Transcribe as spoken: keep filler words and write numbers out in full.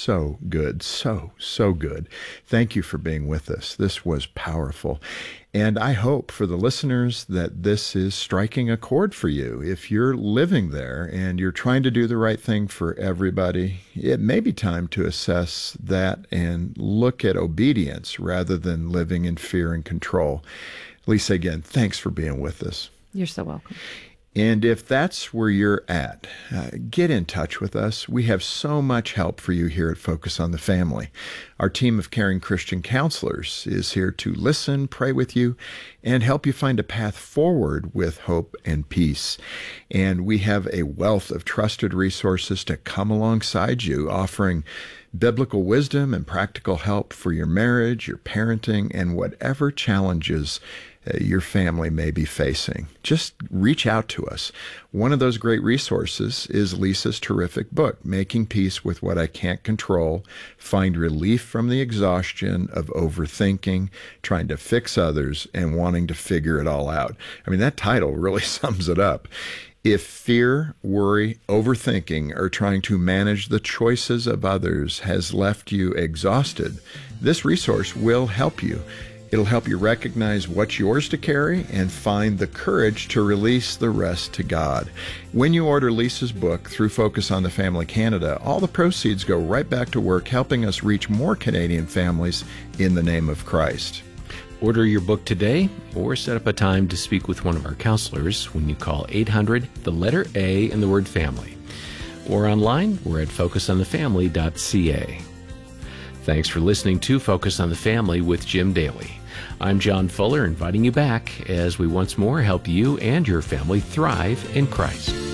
so good, so, so good. Thank you for being with us. This was powerful. And I hope for the listeners that this is striking a chord for you. If you're living there and you're trying to do the right thing for everybody, it may be time to assess that and look at obedience rather than living in fear and control. Lisa, again, thanks for being with us. You're so welcome. And if that's where you're at, uh, get in touch with us. We have so much help for you here at Focus on the Family. Our team of caring Christian counselors is here to listen, pray with you, and help you find a path forward with hope and peace. And we have a wealth of trusted resources to come alongside you, offering biblical wisdom and practical help for your marriage, your parenting, and whatever challenges uh, your family may be facing. Just reach out to us. One of those great resources is Lisa's terrific book, Making Peace with What I Can't Control, Find Relief from the Exhaustion of Overthinking, Trying to Fix Others, and Wanting to Figure It All Out. I mean, that title really sums it up. If fear, worry, overthinking, or trying to manage the choices of others has left you exhausted, this resource will help you. It'll help you recognize what's yours to carry and find the courage to release the rest to God. When you order Lisa's book through Focus on the Family Canada, all the proceeds go right back to work helping us reach more Canadian families in the name of Christ. Order your book today or set up a time to speak with one of our counselors when you call eight hundred, the letter A, and the word family. Or online, we're at focus on the family dot c a. Thanks for listening to Focus on the Family with Jim Daly. I'm John Fuller, inviting you back as we once more help you and your family thrive in Christ.